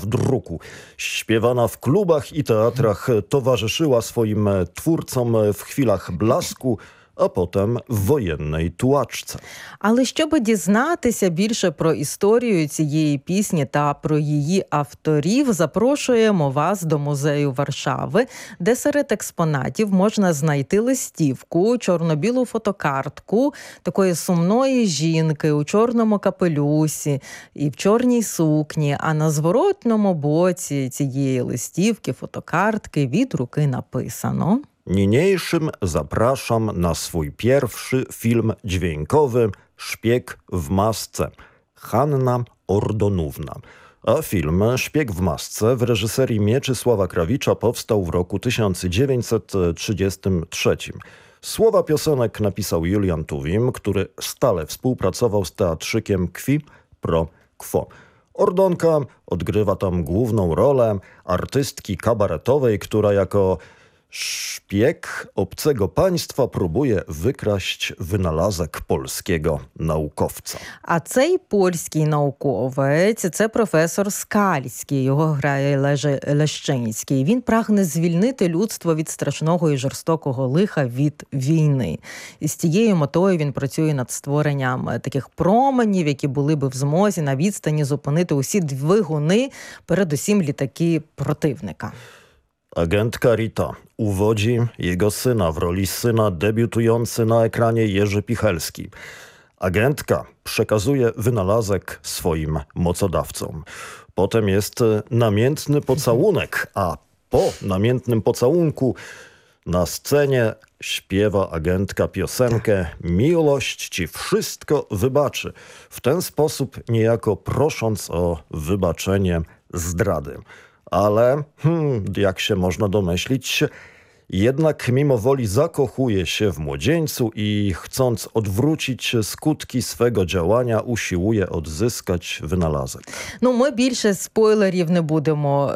druku. Śpiewana w klubach i teatrach, towarzyszyła swoim twórcom w chwilach blasku, а потім в воєнній туачці. Але щоб дізнатися більше про історію цієї пісні та про її авторів, запрошуємо вас до музею Варшави, де серед експонатів можна знайти листівку, чорно-білу фотокартку такої сумної жінки у чорному капелюсі і в чорній сукні, а на зворотному боці цієї листівки, фотокартки від руки написано: Niniejszym zapraszam na swój pierwszy film dźwiękowy Szpieg w masce. Hanna Ordonówna. A film Szpieg w masce w reżyserii Mieczysława Krawicza powstał w roku 1933. Słowa piosenek napisał Julian Tuwim, który stale współpracował z teatrzykiem Qui pro Quo. Ordonka odgrywa tam główną rolę artystki kabaretowej, która jako szpieg obcego państwa próbuje wykraść wynalazek polskiego naukowca. А цей польський науковець – це професор Скальський, його грає Лещинський. Він прагне звільнити людство від страшного і жорстокого лиха, від війни. І з цією метою він працює над створенням таких променів, які були би в змозі на відстані зупинити усі двигуни, передусім літаки противника. Agentka Rita uwodzi jego syna w roli syna debiutujący na ekranie Jerzy Pichelski. Agentka przekazuje wynalazek swoim mocodawcom. Potem jest namiętny pocałunek, a po namiętnym pocałunku na scenie śpiewa agentka piosenkę „Miłość ci wszystko wybaczy”. W ten sposób niejako prosząc o wybaczenie zdrady. Ale, jak się można domyślić, jednak mimo woli zakochuje się w młodzieńcu i chcąc odwrócić skutki swego działania, usiłuje odzyskać wynalazek. Ми більше спойлерів не будемо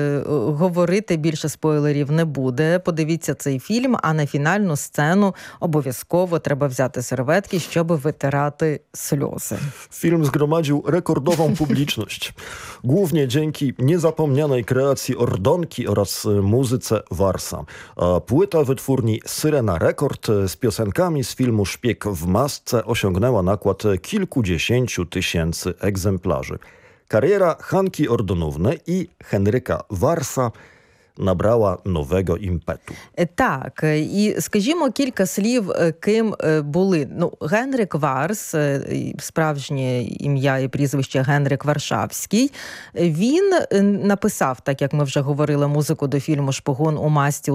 говорити, більше спойлерів не буде. Подивіться цей фільм, а на фінальну сцену обов'язково треба взяти серветки, щоб витирати сльози. Film zgromadził rekordową publiczność. Głównie dzięki niezapomnianej kreacji Ordonki oraz muzyce Warsa. A płyta wytwórni Syrena Rekord z piosenkami z filmu Szpieg w masce osiągnęła nakład kilkudziesięciu tysięcy egzemplarzy. Kariera Hanki Ordonówny i Henryka Warsa набрала нового імпету. Так, і скажімо кілька слів, ким були. Генрик Варс, справжнє ім'я і прізвище Генрик Варшавський, він написав, так як ми вже говорили, музику до фільму «Шпигун у масці» у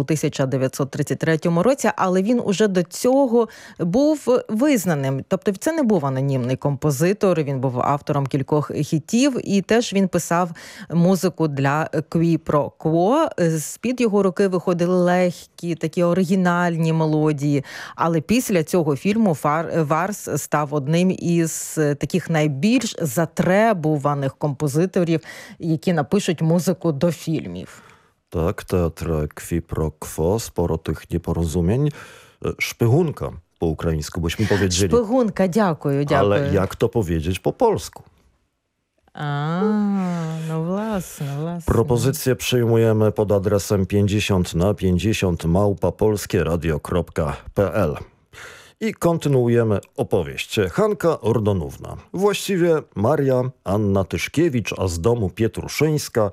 1933 році, але він уже до цього був визнаним. Тобто це не був анонімний композитор, він був автором кількох хітів, і теж він писав музику для Qui pro Quo. З-під його руки виходили легкі, такі оригінальні мелодії. Але після цього фільму Варс став одним із таких найбільш затребуваних композиторів, які напишуть музику до фільмів. Tak, teatr Qui pro Quo, sporo tych nieporozumień. Szpygunka po ukraińsku, byśmy powiedzieli. Szpygunka, дякую. Ale jak to powiedzieć po polsku? Własne. Propozycje przyjmujemy pod adresem 50/50 małpa.polskieradio.pl. I kontynuujemy opowieść. Hanka Ordonówna. Właściwie Maria Anna Tyszkiewicz, a z domu Pietruszyńska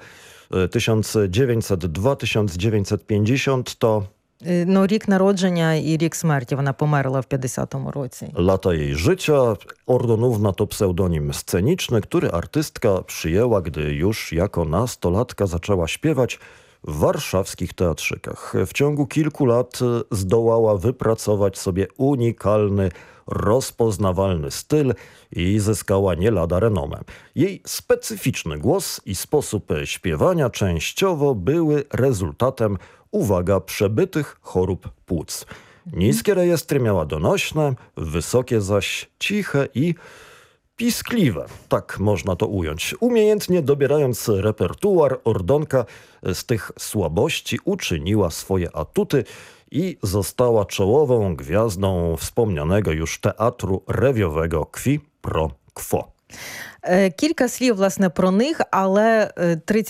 1902-1950 to... Рік народження і рік смерті. Вона померла в 50-му році. Lata jej życia. Ordonówna to pseudonim sceniczny, który artystka przyjęła, gdy już jako nastolatka zaczęła śpiewać w warszawskich teatrzykach. W ciągu kilku lat zdołała wypracować sobie unikalny, rozpoznawalny styl i zyskała nie lada renomę. Jej specyficzny głos i sposób śpiewania częściowo były rezultatem, uwaga, przebytych chorób płuc. Niskie rejestry miała donośne, wysokie zaś ciche i piskliwe. Tak można to ująć. Umiejętnie dobierając repertuar, Ordonka z tych słabości uczyniła swoje atuty i została czołową gwiazdą wspomnianego już teatru rewiowego Qui pro Quo. Кілька слів, власне, про них, але